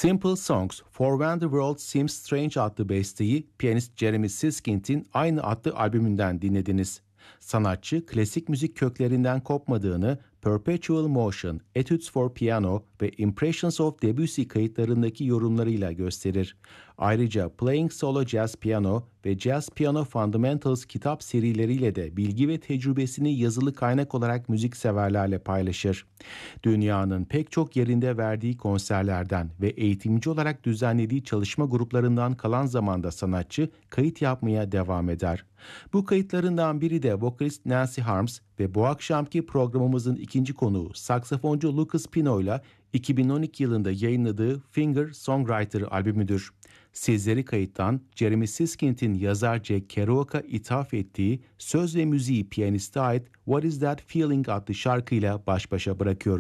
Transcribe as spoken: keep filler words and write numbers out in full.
Simple Songs for When the World Seems Strange adlı besteyi piyanist Jeremy Siskind'in aynı adlı albümünden dinlediniz. Sanatçı klasik müzik köklerinden kopmadığını Perpetual Motion, Etudes for Piano ve Impressions of Debussy kayıtlarındaki yorumlarıyla gösterir. Ayrıca Playing Solo Jazz Piano ve Jazz Piano Fundamentals kitap serileriyle de bilgi ve tecrübesini yazılı kaynak olarak müzikseverlerle paylaşır. Dünyanın pek çok yerinde verdiği konserlerden ve eğitimci olarak düzenlediği çalışma gruplarından kalan zamanda sanatçı kayıt yapmaya devam eder. Bu kayıtlarından biri de vokalist Nancy Harms ve bu akşamki programımızın ikinci konuğu saksafoncu Lucas Pino ile iki bin on iki yılında yayınladığı Finger Songwriter albümüdür. Sizleri kayıttan Jeremy Siskind'in yazar Jack Kerouac'a ithaf ettiği söz ve müziği piyaniste ait What Is That Feeling adlı şarkıyla baş başa bırakıyoruz.